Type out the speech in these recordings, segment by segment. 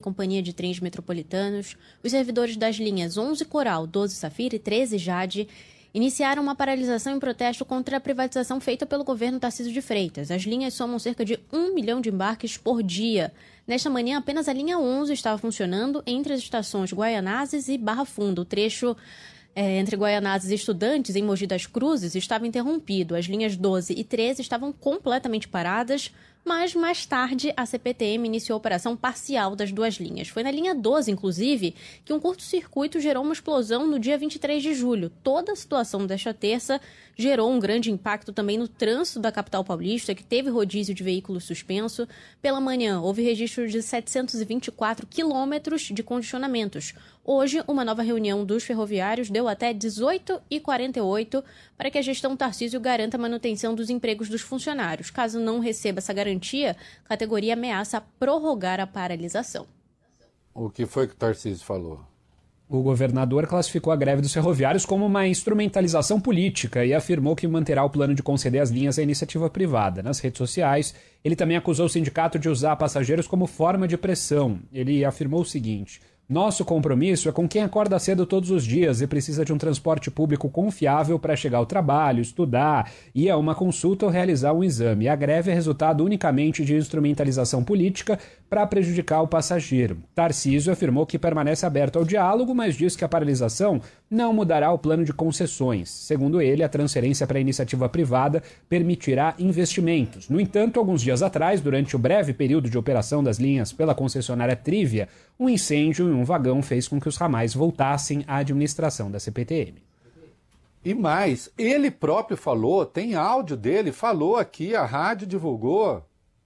Companhia de Trens Metropolitanos, os servidores das linhas 11 Coral, 12 Safira e 13 Jade iniciaram uma paralisação em protesto contra a privatização feita pelo governo Tarcísio de Freitas. As linhas somam cerca de 1 milhão de embarques por dia. Nesta manhã, apenas a linha 11 estava funcionando entre as estações Guaianazes e Barra Funda. O trecho entre Guaianazes e Estudantes, em Mogi das Cruzes, estava interrompido. As linhas 12 e 13 estavam completamente paradas, mas mais tarde a CPTM iniciou a operação parcial das duas linhas. Foi na linha 12, inclusive, que um curto-circuito gerou uma explosão no dia 23 de julho. Toda a situação desta terça gerou um grande impacto também no trânsito da capital paulista, que teve rodízio de veículos suspenso. Pela manhã, houve registro de 724 quilômetros de condicionamentos. Hoje, uma nova reunião dos ferroviários deu até 18h48 para que a gestão Tarcísio garanta a manutenção dos empregos dos funcionários. Caso não receba essa garantia, a categoria ameaça prorrogar a paralisação. O que foi que o Tarcísio falou? O governador classificou a greve dos ferroviários como uma instrumentalização política e afirmou que manterá o plano de conceder as linhas à iniciativa privada. Nas redes sociais, ele também acusou o sindicato de usar passageiros como forma de pressão. Ele afirmou o seguinte: nosso compromisso é com quem acorda cedo todos os dias e precisa de um transporte público confiável para chegar ao trabalho, estudar, ir a uma consulta ou realizar um exame. A greve é resultado unicamente de instrumentalização política para prejudicar o passageiro. Tarcísio afirmou que permanece aberto ao diálogo, mas diz que a paralisação não mudará o plano de concessões. Segundo ele, a transferência para a iniciativa privada permitirá investimentos. No entanto, alguns dias atrás, durante o breve período de operação das linhas pela concessionária Trívia, um incêndio em um vagão fez com que os ramais voltassem à administração da CPTM. E mais, ele próprio falou, tem áudio dele, falou aqui, a rádio divulgou.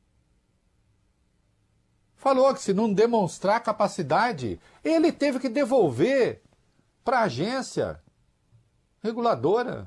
Falou que se não demonstrar capacidade, ele teve que devolver para a agência reguladora.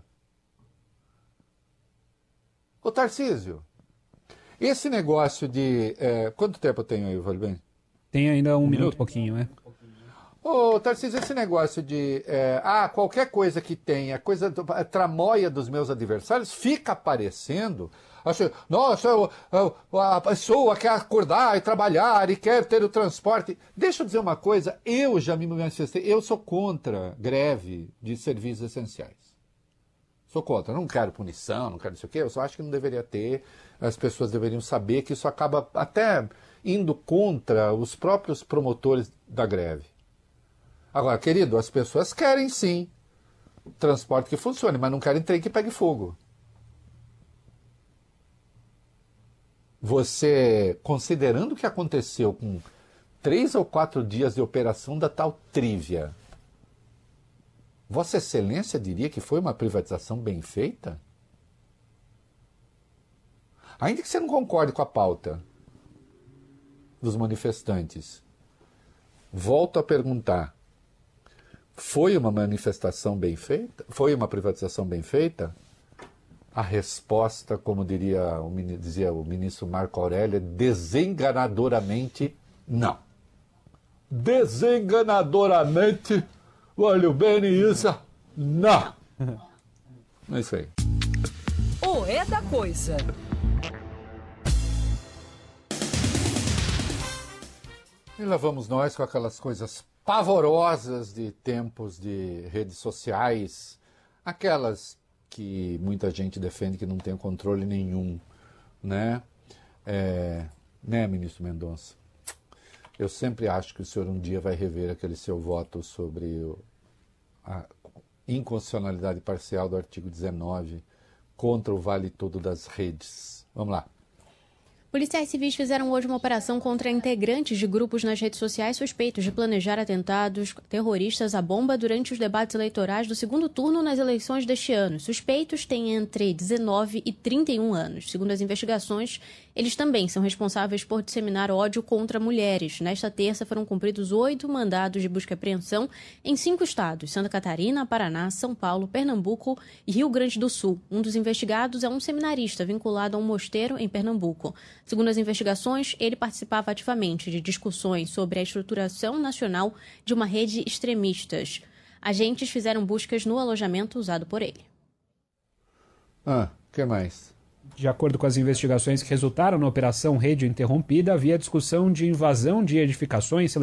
Ô Tarcísio, esse negócio de... quanto tempo eu tenho aí, Valbem? Tem ainda um minuto e pouquinho, né? Ô Tarcísio, esse negócio de... qualquer coisa que tenha, a tramóia dos meus adversários, fica aparecendo... Nossa, a pessoa quer acordar e trabalhar e quer ter o transporte. Deixa eu dizer uma coisa, eu já me manifestei, eu sou contra greve de serviços essenciais. Sou contra, não quero punição, não quero não sei o quê, eu só acho que não deveria ter, as pessoas deveriam saber que isso acaba até indo contra os próprios promotores da greve. Agora, querido, as pessoas querem sim transporte que funcione, mas não querem trem que pegue fogo. Você, considerando o que aconteceu com 3 ou 4 dias de operação da tal Trívia, Vossa Excelência diria que foi uma privatização bem feita? Ainda que você não concorde com a pauta dos manifestantes, volto a perguntar, foi uma manifestação bem feita? Foi uma privatização bem feita? A resposta, como dizia o ministro Marco Aurélio, é desenganadoramente não. Desenganadoramente, olha bem isso, não. É isso aí. O É da Coisa. E lá vamos nós com aquelas coisas pavorosas de tempos de redes sociais, aquelas que muita gente defende que não tem controle nenhum, né? Né, ministro Mendonça? Eu sempre acho que o senhor um dia vai rever aquele seu voto sobre a inconstitucionalidade parcial do artigo 19 contra o vale tudo das redes. Vamos lá. Policiais civis fizeram hoje uma operação contra integrantes de grupos nas redes sociais suspeitos de planejar atentados terroristas à bomba durante os debates eleitorais do segundo turno nas eleições deste ano. Suspeitos têm entre 19 e 31 anos. Segundo as investigações, eles também são responsáveis por disseminar ódio contra mulheres. Nesta terça foram cumpridos 8 mandados de busca e apreensão em 5 estados: Santa Catarina, Paraná, São Paulo, Pernambuco e Rio Grande do Sul. Um dos investigados é um seminarista vinculado a um mosteiro em Pernambuco. Segundo as investigações, ele participava ativamente de discussões sobre a estruturação nacional de uma rede extremistas. Agentes fizeram buscas no alojamento usado por ele. O que mais? De acordo com as investigações que resultaram na Operação Rede Interrompida, havia discussão de invasão de edificações